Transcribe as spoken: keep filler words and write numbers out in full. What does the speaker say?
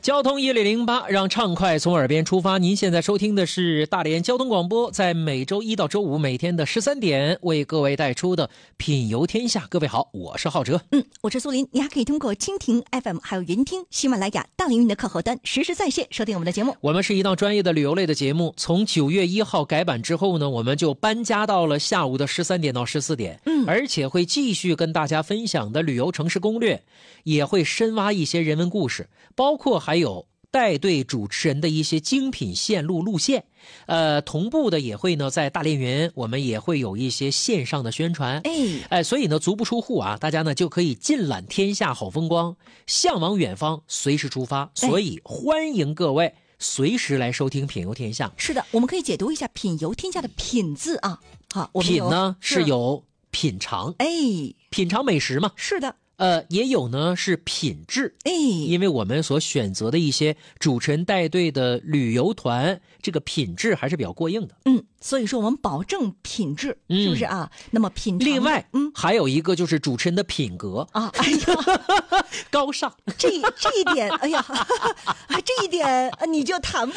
交通一零零八，让畅快从耳边出发。您现在收听的是大连交通广播，在每周一到周五每天的十三点为各位带出的品游天下。各位好，我是浩哲。 嗯，我是苏林。你还可以通过蜻蜓 F M 还有云听、喜马拉雅、大连云的客户端实时在线收听我们的节目。 我们是一档专业的旅游类的节目，从九月一号改版之后呢，我们就搬家到了下午的十三点到十四点， 嗯， 而且会继续跟大家分享的旅游城市攻略，也会深挖一些人文故事，包括还有带队主持人的一些精品线路路线，呃，同步的也会呢，在大连云我们也会有一些线上的宣传， 哎， 哎，所以呢，足不出户啊，大家呢就可以尽览天下好风光，向往远方，随时出发。所以欢迎各位随时来收听品游天下。 是的，我们可以解读一下品游天下的品字啊。好，我们品呢是有品尝， 哎， 品尝美食嘛。 是的。 呃，也有呢是品质， 哎， 因为我们所选择的一些主持人带队的旅游团，这个品质还是比较过硬的。 嗯，所以说我们保证品质， 嗯、 是不是啊？那么品尝， 另外， 嗯， 还有一个就是主持人的品格啊，哎呀， 高尚。 这这一点，哎呀，这一点你就谈不